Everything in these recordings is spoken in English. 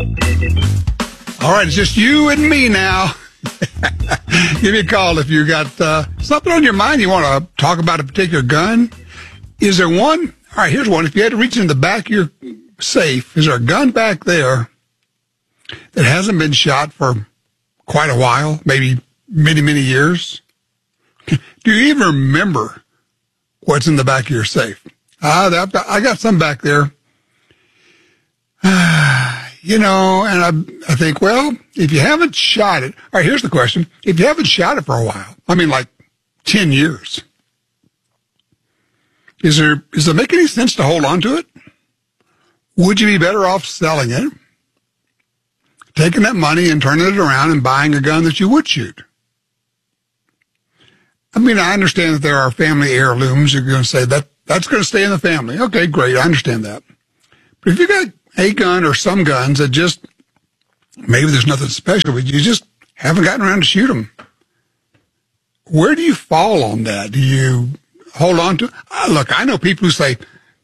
All right, it's just you and me now. Give me a call if you got something on your mind you want to talk about a particular gun. Is there one? All right, here's one. If you had to reach in the back of your safe, is there a gun back there that hasn't been shot for quite a while, maybe many, many years? Do you even remember what's in the back of your safe? I got some back there. And I think, well, if you haven't shot it, all right, here's the question. If you haven't shot it for a while, I mean, like 10 years, does it make any sense to hold on to it? Would you be better off selling it, taking that money and turning it around and buying a gun that you would shoot? I mean, I understand that there are family heirlooms. You're going to say that's going to stay in the family. Okay, great. I understand that. But if you got a gun or some guns that just, maybe there's nothing special, but you just haven't gotten around to shoot them, where do you fall on that? Do you hold on to? Look, I know people who say,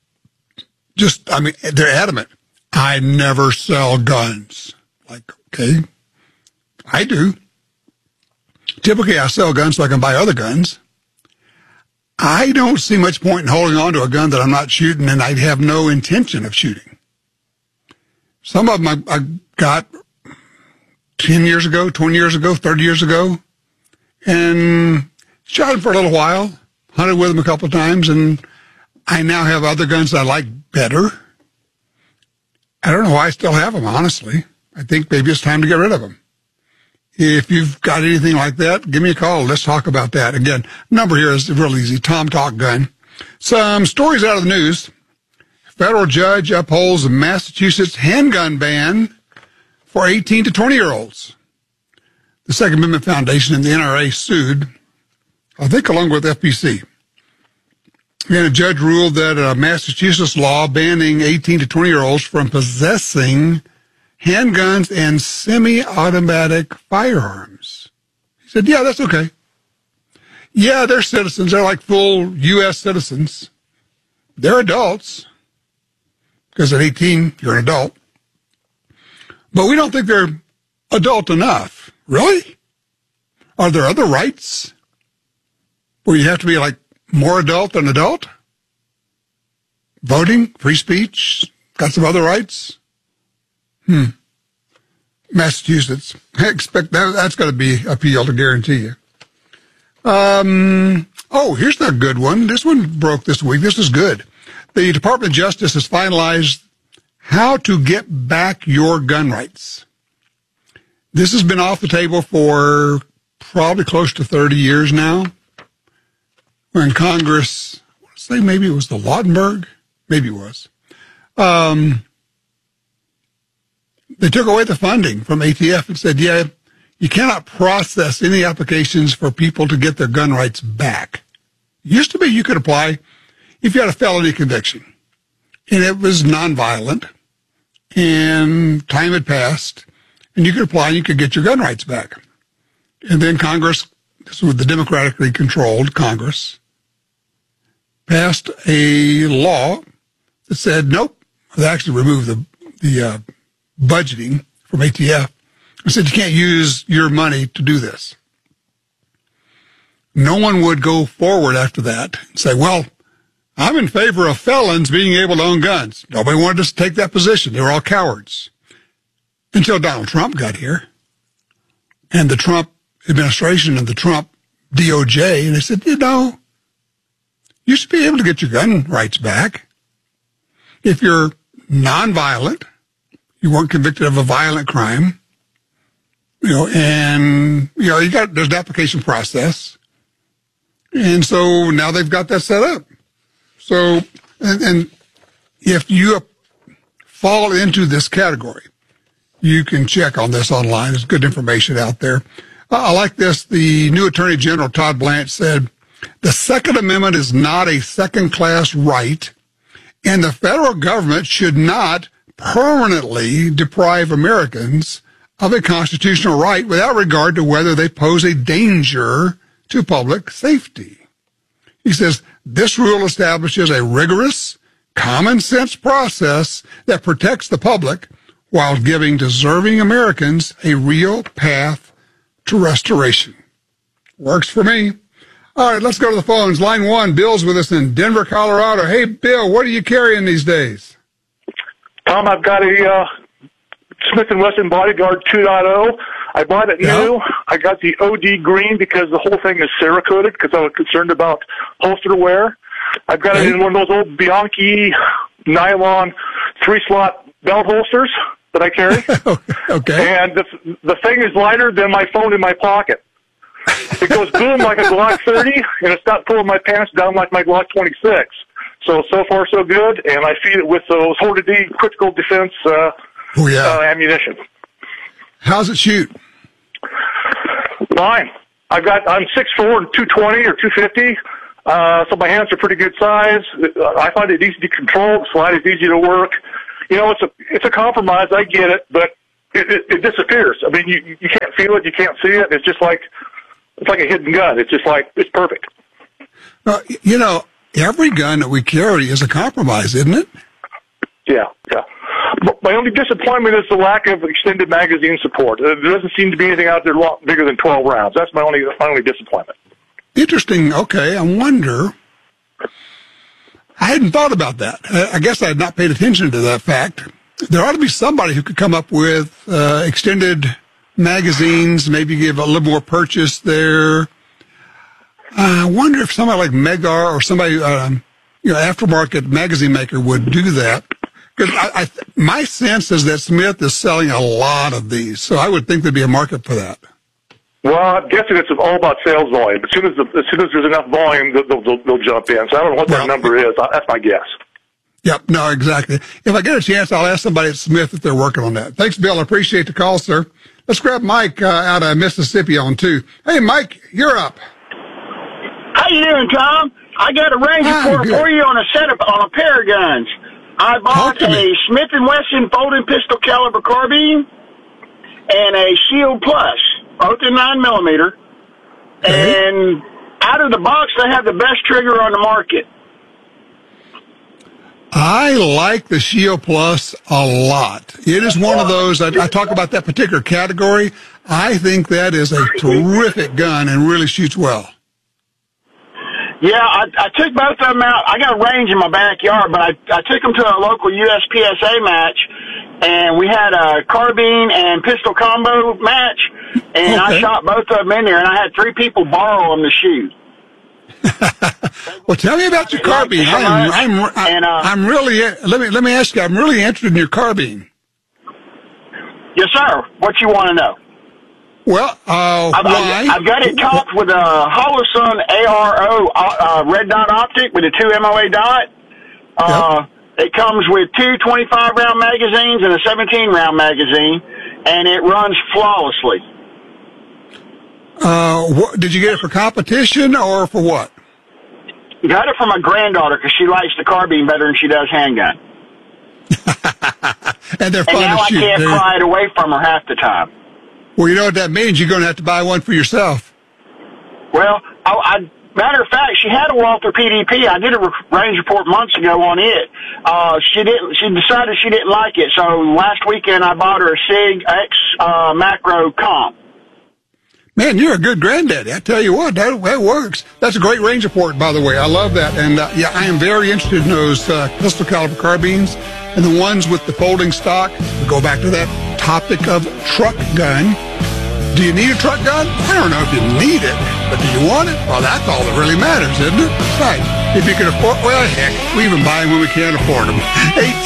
they're adamant. I never sell guns. Like, okay, I do. Typically, I sell guns so I can buy other guns. I don't see much point in holding on to a gun that I'm not shooting and I have no intention of shooting. Some of them I got 10 years ago, 20 years ago, 30 years ago, and shot them for a little while, hunted with them a couple of times, and I now have other guns that I like better. I don't know why I still have them, honestly. I think maybe it's time to get rid of them. If you've got anything like that, give me a call. Let's talk about that. Again, number here is real easy, Tom Talk Gun. Some stories out of the news. Federal judge upholds a Massachusetts handgun ban for 18 to 20-year-olds. The Second Amendment Foundation and the NRA sued, I think along with FPC. And a judge ruled that a Massachusetts law banning 18 to 20-year-olds from possessing handguns and semi-automatic firearms. He said, yeah, that's okay. Yeah, they're citizens. They're like full U.S. citizens. They're adults. Because at 18, you're an adult. But we don't think they're adult enough. Really? Are there other rights where you have to be like more adult than adult? Voting, free speech, got some other rights? Massachusetts. I expect that's going to be appealed, I guarantee you. Here's a good one. This one broke this week. This is good. The Department of Justice has finalized how to get back your gun rights. This has been off the table for probably close to 30 years now. When Congress, I want to say maybe it was the Lautenberg, maybe it was. They took away the funding from ATF and said, yeah, you cannot process any applications for people to get their gun rights back. It used to be you could apply if you had a felony conviction and it was nonviolent and time had passed and you could apply and you could get your gun rights back. And then Congress, this was the democratically controlled Congress, passed a law that said, nope, they actually removed the budgeting from ATF and said you can't use your money to do this. No one would go forward after that and say, well, I'm in favor of felons being able to own guns. Nobody wanted us to take that position. They were all cowards. Until Donald Trump got here and the Trump administration and the Trump DOJ, and they said, you should be able to get your gun rights back. If you're nonviolent, you weren't convicted of a violent crime, there's an application process. And so now they've got that set up. So, and if you fall into this category, you can check on this online. There's good information out there. I like this. The new Attorney General, Todd Blanche, said, the Second Amendment is not a second-class right, and the federal government should not permanently deprive Americans of a constitutional right without regard to whether they pose a danger to public safety. He says, this rule establishes a rigorous, common-sense process that protects the public while giving deserving Americans a real path to restoration. Works for me. All right, let's go to the phones. Line 1, Bill's with us in Denver, Colorado. Hey, Bill, what are you carrying these days? Tom, I've got a Smith & Wesson Bodyguard 2.0. I bought it new. I got the OD green because the whole thing is Cerakoted because I was concerned about holster wear. I've got it in one of those old Bianchi nylon 3-slot belt holsters that I carry. Okay. And the thing is lighter than my phone in my pocket. It goes boom like a Glock 30, and it's not pulling my pants down like my Glock 26. So far, so good, and I feed it with those Horta D critical defense ammunition. How's it shoot? Fine. I'm 6'4" and 220 or 250, so my hands are pretty good size. I find it easy to control. The slide is easy to work. You know, it's a compromise. I get it, but it disappears. I mean, you can't feel it, you can't see it. It's just like a hidden gun. It's just like it's perfect. You know, every gun that we carry is a compromise, isn't it? Yeah. My only disappointment is the lack of extended magazine support. There doesn't seem to be anything out there a lot bigger than 12 rounds. That's my only disappointment. Interesting. Okay, I wonder. I hadn't thought about that. I guess I had not paid attention to that fact. There ought to be somebody who could come up with extended magazines, maybe give a little more purchase there. I wonder if somebody like Megar or somebody, aftermarket magazine maker would do that. Because my sense is that Smith is selling a lot of these, so I would think there'd be a market for that. Well, I'm guessing it's all about sales volume. As soon as there's enough volume, they'll jump in. So I don't know what that number is. That's my guess. Yep, no, exactly. If I get a chance, I'll ask somebody at Smith if they're working on that. Thanks, Bill. I appreciate the call, sir. Let's grab Mike out of Mississippi on 2. Hey, Mike, you're up. How you doing, Tom? I got a range report for you on a pair of guns. I bought a Smith & Wesson folding pistol caliber carbine and a Shield Plus, both in 9mm. And out of the box, they have the best trigger on the market. I like the Shield Plus a lot. It is one of those, I talk about that particular category. I think that is a terrific gun and really shoots well. Yeah, I took both of them out. I got a range in my backyard, but I took them to a local USPSA match, and we had a carbine and pistol combo match, and I shot both of them in there, and I had 3 people borrow them to shoot. Well, tell me about your carbine. I'm really, let me ask you, I'm really interested in your carbine. Yes, sir. What you want to know? Well, why? I've got it topped with a Holosun ARO red dot optic with a 2 MOA dot. It comes with 2 25-round magazines and a 17-round magazine, and it runs flawlessly. Did you get it for competition or for what? Got it for my granddaughter because she likes the carbine better than she does handgun. And they're fun to now shoot. I can't pry it away from her half the time. Well, you know what that means? You're going to have to buy one for yourself. Well, matter of fact, she had a Walther PDP. I did a range report months ago on it. She decided she didn't like it, so last weekend I bought her a SIG X Macro Comp. Man, you're a good granddaddy. I tell you what, that works. That's a great range report, by the way. I love that. And, I am very interested in those pistol caliber carbines and the ones with the folding stock. We go back to that topic of truck gun. Do you need a truck gun? I don't know if you need it, but do you want it? Well, that's all that really matters, isn't it? Right. If you can afford, well, heck, we even buy them when we can't afford them.